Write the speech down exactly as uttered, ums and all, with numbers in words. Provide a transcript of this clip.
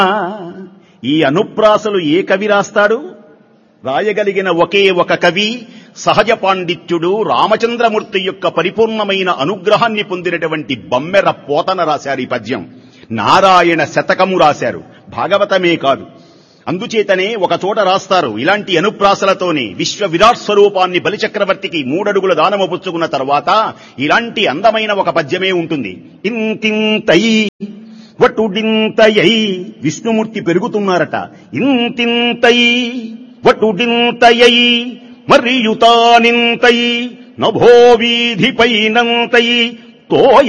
ఈ అనుప్రాసలు ఏ కవి రాస్తాడు? రాయగలిగిన ఒకే ఒక కవి, సహజ పాండిత్యుడు, రామచంద్రమూర్తి యొక్క పరిపూర్ణమైన అనుగ్రహాన్ని పొందినటువంటి బమ్మెర పోతన రాశారు ఈ పద్యం. నారాయణ శతకము రాశారు, భాగవతమే కాదు. అందుచేతనే ఒక చోట రాస్తారు, ఇలాంటి అనుప్రాసలతోనే విశ్వ విరాట్ స్వరూపాన్ని బలిచక్రవర్తికి మూడడుగుల దానము పుచ్చుకున్న తర్వాత ఇలాంటి అందమైన ఒక పద్యమే ఉంటుంది. ఇంతింతై వటుడింతయై, విష్ణుమూర్తి పెరుగుతున్నారట. ఇంతింతై వటుడింతయై మరియుతానింతై నభో వీధిపైనంతై తోయ